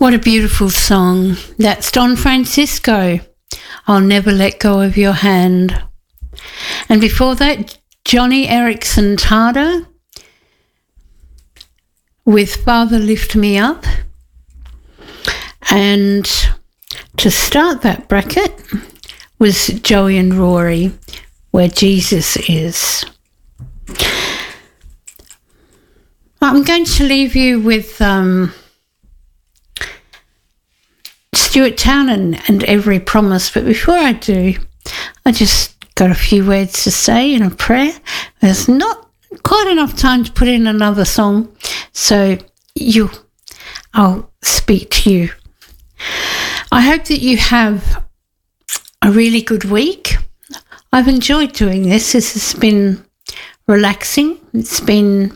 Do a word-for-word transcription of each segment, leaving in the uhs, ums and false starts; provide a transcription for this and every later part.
What a beautiful song. That's Don Francisco, I'll Never Let Go of Your Hand. And before that, Johnny Erickson Tada with Father Lift Me Up. And to start that bracket was Joey and Rory, Where Jesus Is. I'm going to leave you with um, Stuart Townend and Every Promise. But before I do, I just got a few words to say in a prayer. There's not quite enough time to put in another song, so you, I'll speak to you. I hope that you have a really good week. I've enjoyed doing this. This has been relaxing. It's been...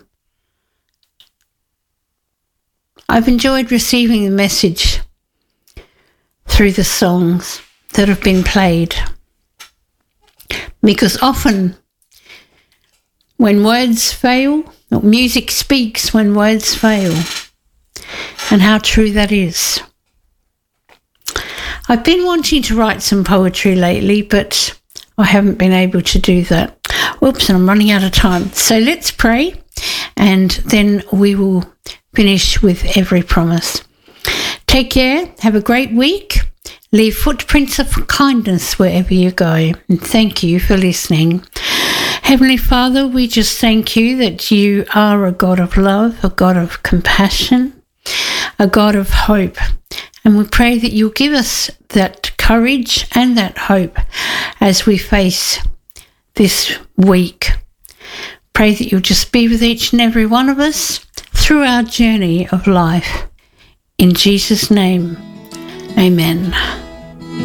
I've enjoyed receiving the message through the songs that have been played. Because often when words fail, or music speaks when words fail, and how true that is. I've been wanting to write some poetry lately, but I haven't been able to do that. Oops, and I'm running out of time. So let's pray, and then we will finish with Every Promise. Take care. Have a great week. Leave footprints of kindness wherever you go. And thank you for listening. Heavenly Father, we just thank you that you are a God of love, a God of compassion, a God of hope. And we pray that you'll give us that courage and that hope as we face this week. Pray that you'll just be with each and every one of us through our journey of life. In Jesus' name, amen.